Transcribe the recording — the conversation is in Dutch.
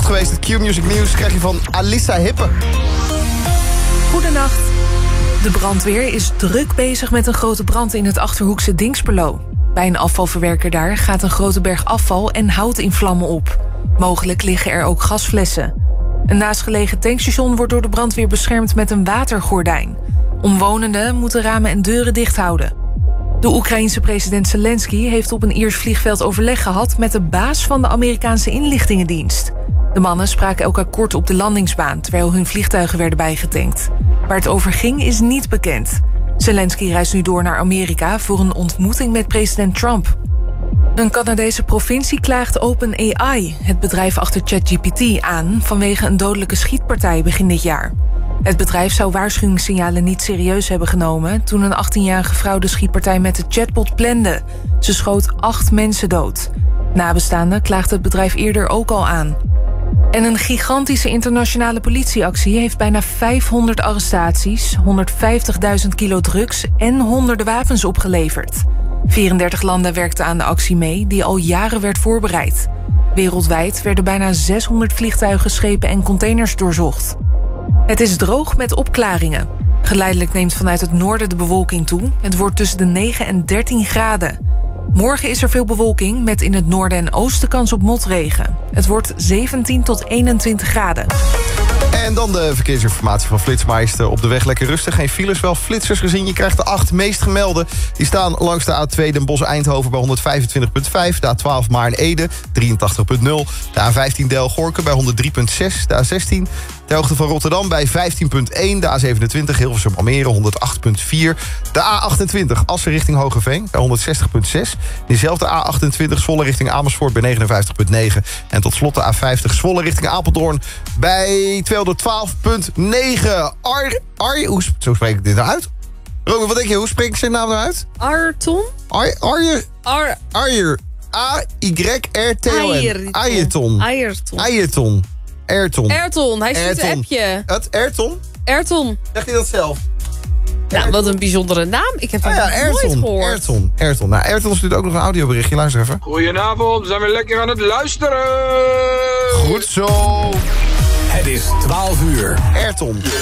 geweest. Het Q-Music Nieuws krijg je van Alissa Hippe. Goedenacht. De brandweer is druk bezig met een grote brand in het Achterhoekse Dinxperlo. Bij een afvalverwerker daar gaat een grote berg afval en hout in vlammen op. Mogelijk liggen er ook gasflessen. Een naastgelegen tankstation wordt door de brandweer beschermd met een watergordijn. Omwonenden moeten ramen en deuren dicht houden. De Oekraïense president Zelensky heeft op een Iers vliegveld overleg gehad met de baas van de Amerikaanse inlichtingendienst. De mannen spraken elkaar kort op de landingsbaan, terwijl hun vliegtuigen werden bijgetankt. Waar het over ging is niet bekend. Zelensky reist nu door naar Amerika voor een ontmoeting met president Trump. Een Canadese provincie klaagt OpenAI, het bedrijf achter ChatGPT, aan vanwege een dodelijke schietpartij begin dit jaar. Het bedrijf zou waarschuwingssignalen niet serieus hebben genomen toen een 18-jarige vrouw de schietpartij met de chatbot plande. Ze schoot 8 mensen dood. Nabestaanden klaagden het bedrijf eerder ook al aan. En een gigantische internationale politieactie heeft bijna 500 arrestaties, 150.000 kilo drugs en honderden wapens opgeleverd. 34 landen werkten aan de actie mee, die al jaren werd voorbereid. Wereldwijd werden bijna 600 vliegtuigen, schepen en containers doorzocht. Het is droog met opklaringen. Geleidelijk neemt vanuit het noorden de bewolking toe. Het wordt tussen de 9 en 13 graden. Morgen is er veel bewolking met in het noorden en oosten kans op motregen. Het wordt 17 tot 21 graden. En dan de verkeersinformatie van Flitsmeister. Op de weg lekker rustig, geen files, wel flitsers gezien. Je krijgt de 8 meest gemelde. Die staan langs de A2 Den Bosch-Eindhoven bij 125,5. De A12 Maarn-Ede, 83,0. De A15 Del-Gorken bij 103,6. De A16 ter hoogte van Rotterdam bij 15,1. De A27 Hilversum-Almere 108,4. De A28 Assen richting Hogeveen bij 160,6. Diezelfde A28 Zwolle richting Amersfoort bij 59,9. En tot slot de A50 Zwolle richting Apeldoorn bij 212,9. Zo spreek ik dit nou uit? Robin, wat denk je? Hoe spreek ik zijn naam nou uit? Arton? Arjer. A-Y-R-T-O-N. Ayrton. Ayrton. Hij stuurt een appje. Het Ayrton? Ayrton. Zegt hij dat zelf? Nou, wat een bijzondere naam. Ik heb dat nooit gehoord. Ayrton. Nou, Ayrton stuurt ook nog een audioberichtje. Luister even. Goedenavond, we zijn weer lekker aan het luisteren. Goed zo. Het is 12 uur. Ayrton.